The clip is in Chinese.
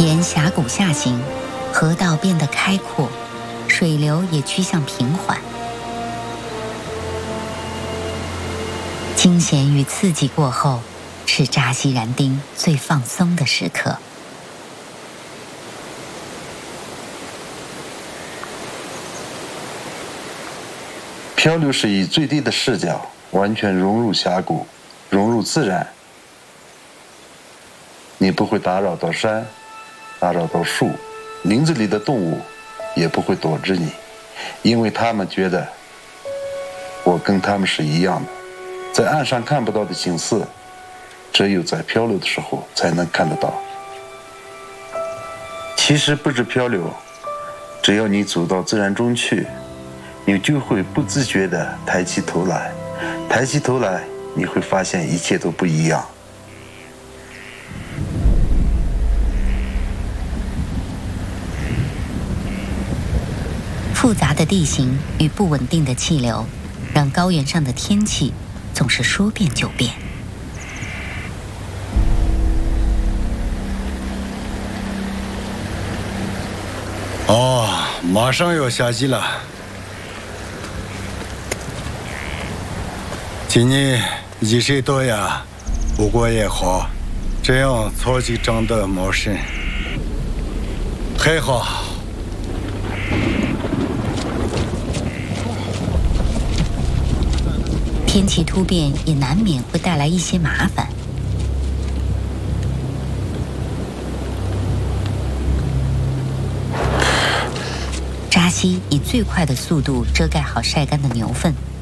沿峡谷下行，河道变得开阔，水流也趋向平缓。惊险与刺激过后，是扎西然丁最放松的时刻。 漂流是以最低的视角，完全融入峡谷，融入自然。你不会打扰到山，打扰到树，林子里的动物也不会躲着你，因为他们觉得我跟他们是一样的。在岸上看不到的景色，只有在漂流的时候才能看得到。其实不止漂流，只要你走到自然中去，你就会不自觉地抬起头来，抬起头来，你会发现一切都不一样。 复杂的地形与不稳定的气流，让高原上的天气总是说变就变。 哦，马上要夏季了。今年雨水多呀，不过也好，这样草就长得茂盛，还好。 天气突变也难免会带来一些麻烦。扎西以最快的速度遮盖好晒干的牛粪，